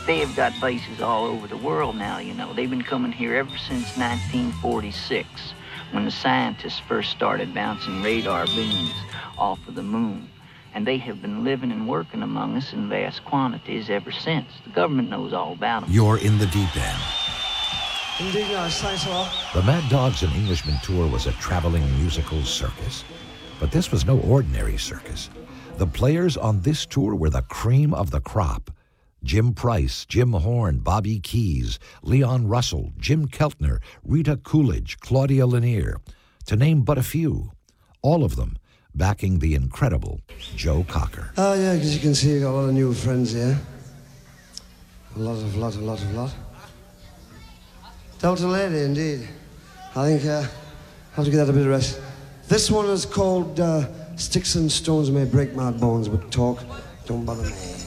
They have got bases all over the world now, you know. They've been coming here ever since 1946, when the scientists first started bouncing radar beams off of the moon. And they have been living and working among us in vast quantities ever since. The government knows all about them. You're in the deep end. Indeed, thanks a lot. The Mad Dogs and Englishmen tour was a traveling musical circus. But this was no ordinary circus. The players on this tour were the cream of the crop. Jim Price, Jim Horn, Bobby Keys, Leon Russell, Jim Keltner, Rita Coolidge, Claudia Lanier, to name but a few. All of them backing the incredible Joe Cocker. Oh, yeah, because you can see you got a lot of new friends here. A lot. Delta Lady, indeed. I think I'll have to give that a bit of rest. This one is called Sticks and Stones May Break My Bones, but talk don't bother me.